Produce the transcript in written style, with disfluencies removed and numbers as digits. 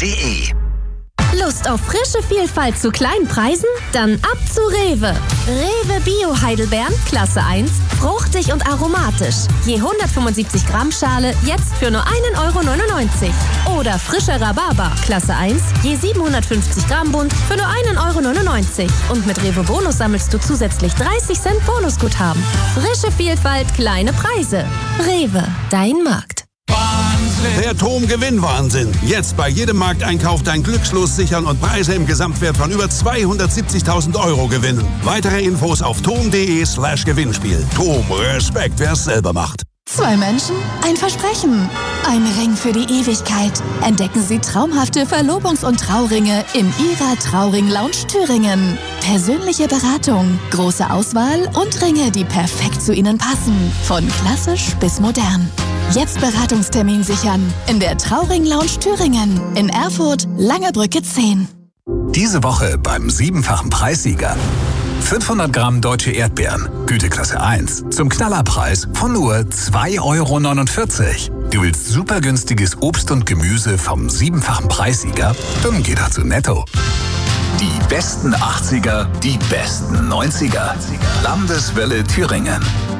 rewe.de. Lust auf frische Vielfalt zu kleinen Preisen? Dann ab zu Rewe. Rewe Bio Heidelbeeren, Klasse 1, fruchtig und aromatisch. Je 175 Gramm Schale, jetzt für nur 1,99 €. Oder frischer Rhabarber, Klasse 1, je 750 Gramm Bund, für nur 1,99 €. Und mit Rewe Bonus sammelst du zusätzlich 30 Cent Bonusguthaben. Frische Vielfalt, kleine Preise. Rewe, dein Markt. Der TOM-Gewinnwahnsinn. Jetzt bei jedem Markteinkauf dein Glückslos sichern und Preise im Gesamtwert von über 270.000 € gewinnen. Weitere Infos auf tom.de/Gewinnspiel. TOM, Respekt, wer es selber macht. 2 Menschen, ein Versprechen. Ein Ring für die Ewigkeit. Entdecken Sie traumhafte Verlobungs- und Trauringe in Ihrer Trauring Lounge Thüringen. Persönliche Beratung, große Auswahl und Ringe, die perfekt zu Ihnen passen. Von klassisch bis modern. Jetzt Beratungstermin sichern in der Trauring Lounge Thüringen in Erfurt, Langebrücke 10. Diese Woche beim 7-fachen Preissieger. 500 Gramm deutsche Erdbeeren, Güteklasse 1, zum Knallerpreis von nur 2,49 €. Du willst super günstiges Obst und Gemüse vom 7-fachen Preissieger? Dann geh doch zu Netto. Die besten 80er, die besten 90er. Landeswelle Thüringen.